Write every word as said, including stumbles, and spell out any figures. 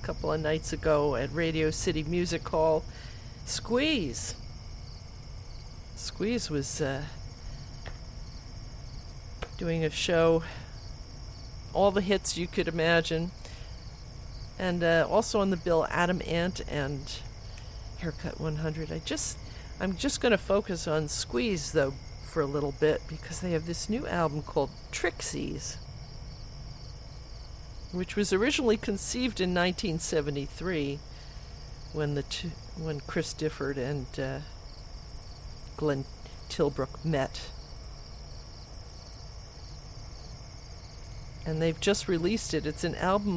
couple of nights ago at Radio City Music Hall. Squeeze. Squeeze was uh, doing a show, all the hits you could imagine. And uh, also on the bill, Adam Ant and Haircut one hundred. I just, I'm just going to focus on Squeeze, though, for a little bit, because they have this new album called Trixies, which was originally conceived in nineteen seventy-three when the two, when Chris Difford and uh, Glenn Tilbrook met. And they've just released it. It's an album